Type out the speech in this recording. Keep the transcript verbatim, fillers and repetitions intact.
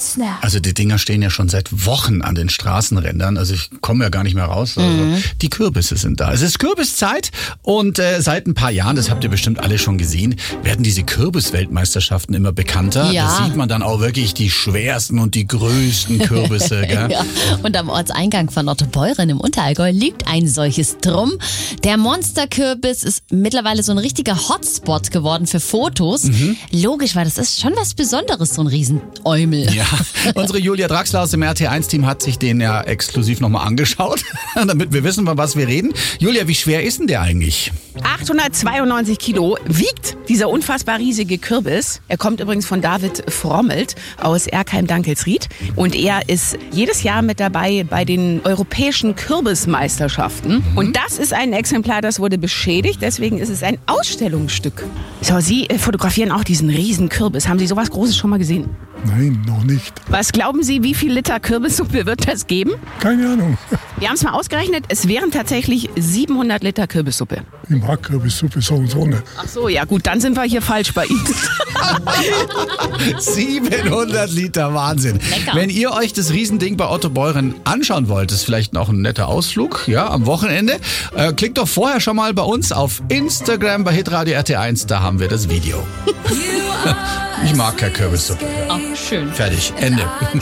Snap. Also die Dinger stehen ja schon seit Wochen an den Straßenrändern. Also ich komme ja gar nicht mehr raus. Also Mhm. die Kürbisse sind da. Es ist Kürbiszeit und äh, seit ein paar Jahren, das habt ihr bestimmt alle schon gesehen, werden diese Kürbisweltmeisterschaften immer bekannter. Ja. Da sieht man dann auch wirklich die schwersten und die größten Kürbisse. Gell? Ja. Und am Ortseingang von Ottobeuren im Unterallgäu liegt ein solches drum. Der Monsterkürbis ist mittlerweile so ein richtiger Hotspot geworden für Fotos. Mhm. Logisch, weil das ist schon was Besonderes, so ein Riesenäumel. Ja, unsere Julia Draxler aus dem R T eins Team hat sich den ja exklusiv nochmal angeschaut, damit wir wissen, von was wir reden. Julia, wie schwer ist denn der eigentlich? achthundertzweiundneunzig Kilo wiegt dieser unfassbar riesige Kürbis. Er kommt übrigens von David Frommelt aus Erkheim-Dankelsried. Und er ist jedes Jahr mit dabei bei den europäischen Kürbismeisterschaften. Mhm. Und das ist ein Exemplar, das wurde beschädigt. Deswegen ist es ein Ausstellungsstück. So, Sie äh, fotografieren auch diesen riesen Kürbis. Haben Sie sowas Großes schon mal gesehen? Nein, noch nicht. Was glauben Sie, wie viel Liter Kürbissuppe wird das geben? Keine Ahnung. Wir haben es mal ausgerechnet. Es wären tatsächlich siebenhundert Liter Kürbissuppe. Ich mag Kürbissuppe so und so nicht. Ach so, ja gut, dann sind wir hier falsch bei Ihnen. siebenhundert Liter, Wahnsinn. Lecker. Wenn ihr euch das Riesending bei Ottobeuren anschauen wollt, ist vielleicht noch ein netter Ausflug, ja, am Wochenende. Äh, klickt doch vorher schon mal bei uns auf Instagram bei Hitradio R T eins, da haben wir das Video. Ich mag keine Kürbissuppe. Ach, schön. Fertig, Ende.